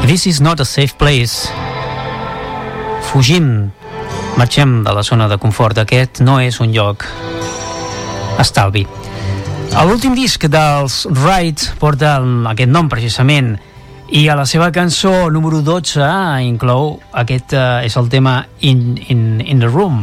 This is not a safe place. Fugim, marxem de la zona de confort. Aquest no és un lloc estalvi. L'últim disc dels Right porta aquest nom precisament, i a la seva cançó número 12 inclou aquest, és el tema In the Room.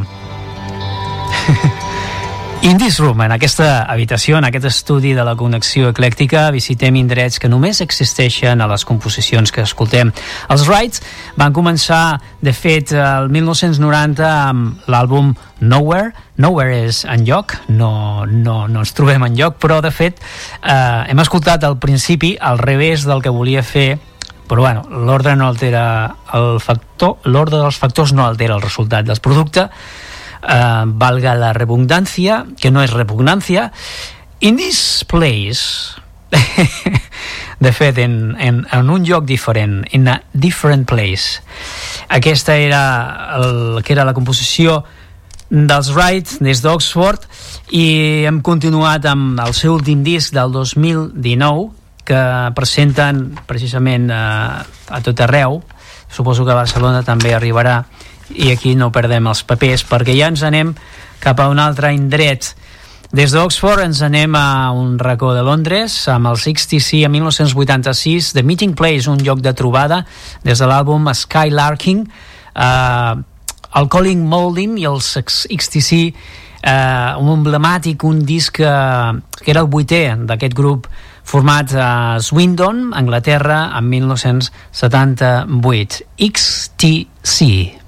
In this room, en aquesta habitació, en aquest estudi de la connexió eclèctica, visitem indrets que només existeixen a les composicions que escoltem. Els Right van començar, de fet, el 1990 amb l'àlbum Nowhere. Nowhere és enlloc, no ens trobem enlloc, però de fet hem escoltat al principi al revés del que volia fer, però bueno, l'ordre no altera el factor, l'ordre dels factors no altera el resultat del producte. Valga la redundància, que no és repugnància. In this place, de fet, en un lloc diferent, in a different place. Aquesta era que era la composició dels Right des d'Oxford, i hem continuat amb el seu últim disc del 2019, que presenten precisament a tot arreu. Suposo que a Barcelona també arribarà, i aquí no perdem els papers, perquè ja ens anem cap a un altre indret. Des d'Oxford ens anem a un racó de Londres, amb el XTC en 1986, The Meeting Place, un lloc de trobada, des de l'àlbum Skylarking. El Colin Moulding i els XTC, un emblemàtic, un disc que era el 8è d'aquest grup, format a Swindon, Anglaterra, en 1978. XTC.